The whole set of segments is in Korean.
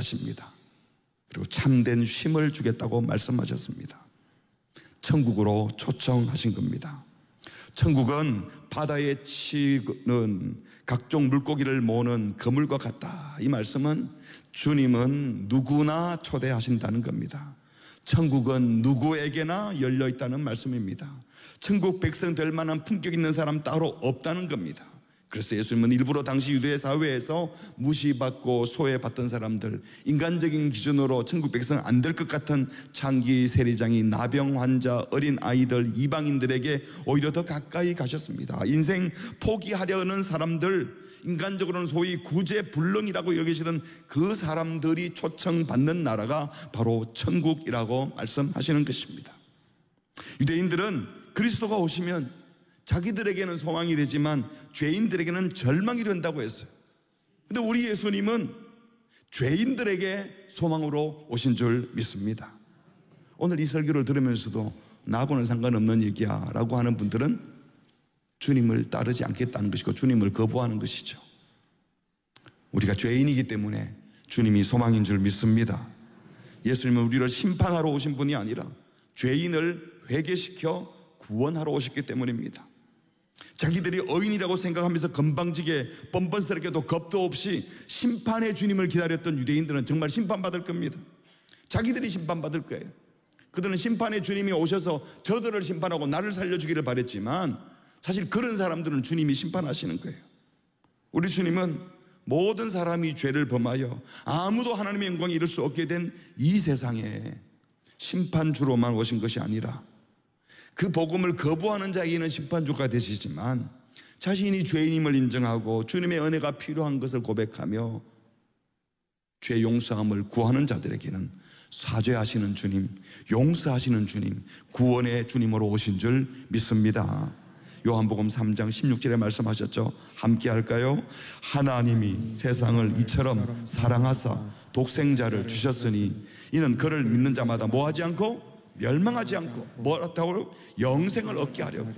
하십니다. 그리고 참된 쉼을 주겠다고 말씀하셨습니다. 천국으로 초청하신 겁니다. 천국은 바다에 치는 각종 물고기를 모으는 그물과 같다. 이 말씀은 주님은 누구나 초대하신다는 겁니다. 천국은 누구에게나 열려있다는 말씀입니다. 천국 백성 될 만한 품격 있는 사람 따로 없다는 겁니다. 그래서 예수님은 일부러 당시 유대 사회에서 무시받고 소외받던 사람들, 인간적인 기준으로 천국 백성 안 될 것 같은 장기 세리장이, 나병 환자, 어린 아이들, 이방인들에게 오히려 더 가까이 가셨습니다. 인생 포기하려 하는 사람들, 인간적으로는 소위 구제불능이라고 여기시던 그 사람들이 초청받는 나라가 바로 천국이라고 말씀하시는 것입니다. 유대인들은 그리스도가 오시면 자기들에게는 소망이 되지만 죄인들에게는 절망이 된다고 했어요. 근데 우리 예수님은 죄인들에게 소망으로 오신 줄 믿습니다. 오늘 이 설교를 들으면서도 나하고는 상관없는 얘기야 라고 하는 분들은 주님을 따르지 않겠다는 것이고 주님을 거부하는 것이죠. 우리가 죄인이기 때문에 주님이 소망인 줄 믿습니다. 예수님은 우리를 심판하러 오신 분이 아니라 죄인을 회개시켜 구원하러 오셨기 때문입니다. 자기들이 어인이라고 생각하면서 건방지게 뻔뻔스럽게도 겁도 없이 심판의 주님을 기다렸던 유대인들은 정말 심판받을 겁니다. 자기들이 심판받을 거예요. 그들은 심판의 주님이 오셔서 저들을 심판하고 나를 살려주기를 바랬지만 사실 그런 사람들은 주님이 심판하시는 거예요. 우리 주님은 모든 사람이 죄를 범하여 아무도 하나님의 영광에 이를 수 없게 된 이 세상에 심판주로만 오신 것이 아니라 그 복음을 거부하는 자에게는 심판주가 되시지만 자신이 죄인임을 인정하고 주님의 은혜가 필요한 것을 고백하며 죄 용서함을 구하는 자들에게는 사죄하시는 주님, 용서하시는 주님, 구원의 주님으로 오신 줄 믿습니다. 요한복음 3장 16절에 말씀하셨죠. 함께 할까요? 하나님이 세상을 이처럼 사랑하사 독생자를 주셨으니 이는 그를 믿는 자마다 뭐하지 않고 멸망하지 않고 뭐라고 영생을 얻게 하려고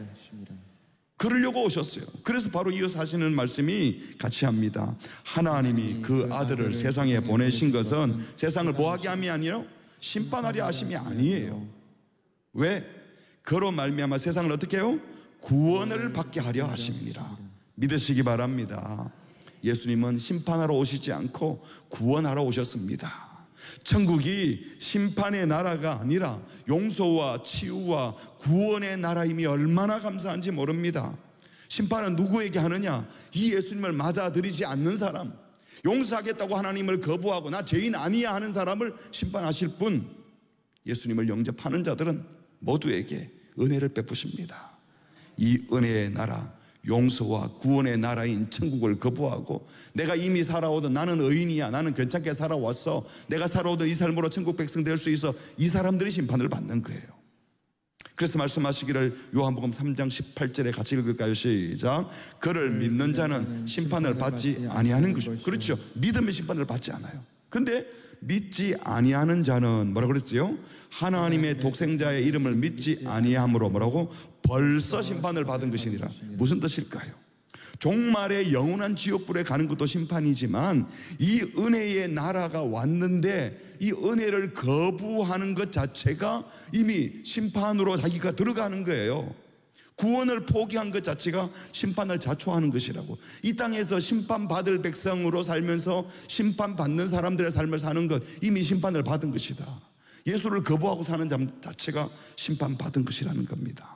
그러려고 오셨어요. 그래서 바로 이어서 하시는 말씀이 같이 합니다. 하나님이 그 아들을 세상에 보내신 것은 세상을 뭐하게 함이 아니요 심판하려 하심이 아니에요. 왜? 그로 말미암아 세상을 어떻게 해요? 구원을 받게 하려 하심이니라. 믿으시기 바랍니다. 예수님은 심판하러 오시지 않고 구원하러 오셨습니다. 천국이 심판의 나라가 아니라 용서와 치유와 구원의 나라임이 얼마나 감사한지 모릅니다. 심판은 누구에게 하느냐? 이 예수님을 맞아들이지 않는 사람, 용서하겠다고 하나님을 거부하고 나 죄인 아니야 하는 사람을 심판하실 분, 예수님을 영접하는 자들은 모두에게 은혜를 베푸십니다. 이 은혜의 나라, 용서와 구원의 나라인 천국을 거부하고 내가 이미 살아오던 나는 의인이야, 나는 괜찮게 살아왔어, 내가 살아오던 이 삶으로 천국 백성 될 수 있어, 이 사람들이 심판을 받는 거예요. 그래서 말씀하시기를 요한복음 3장 18절에 같이 읽을까요? 시작. 그를 믿는 자는 심판을 받지 아니하는 것이죠. 그렇죠. 믿음의 심판을 받지 않아요. 근데 믿지 아니하는 자는 뭐라고 그랬어요? 하나님의 독생자의 이름을 믿지 아니함으로 뭐라고? 벌써 심판을 받은 것이니라. 무슨 뜻일까요? 종말의 영원한 지옥불에 가는 것도 심판이지만 이 은혜의 나라가 왔는데 이 은혜를 거부하는 것 자체가 이미 심판으로 자기가 들어가는 거예요. 구원을 포기한 것 자체가 심판을 자초하는 것이라고. 이 땅에서 심판받을 백성으로 살면서 심판받는 사람들의 삶을 사는 것, 이미 심판을 받은 것이다. 예수를 거부하고 사는 삶 자체가 심판받은 것이라는 겁니다.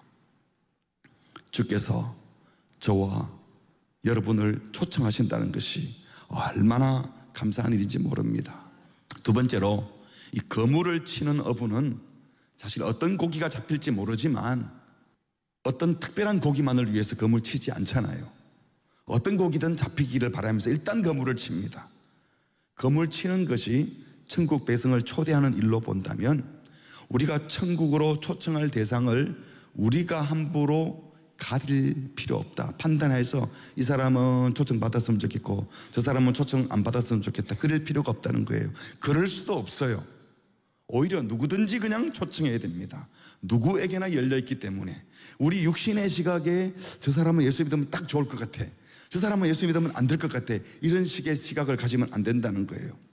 주께서 저와 여러분을 초청하신다는 것이 얼마나 감사한 일인지 모릅니다. 두 번째로, 이 거물을 치는 어부는 사실 어떤 고기가 잡힐지 모르지만 어떤 특별한 고기만을 위해서 거물 치지 않잖아요. 어떤 고기든 잡히기를 바라면서 일단 거물을 칩니다. 거물 치는 것이 천국 백성을 초대하는 일로 본다면 우리가 천국으로 초청할 대상을 우리가 함부로 가릴 필요 없다. 판단해서 이 사람은 초청 받았으면 좋겠고 저 사람은 초청 안 받았으면 좋겠다. 그럴 필요가 없다는 거예요. 그럴 수도 없어요. 오히려 누구든지 그냥 초청해야 됩니다. 누구에게나 열려있기 때문에. 우리 육신의 시각에 저 사람은 예수 믿으면 딱 좋을 것 같아, 저 사람은 예수 믿으면 안 될 것 같아, 이런 식의 시각을 가지면 안 된다는 거예요.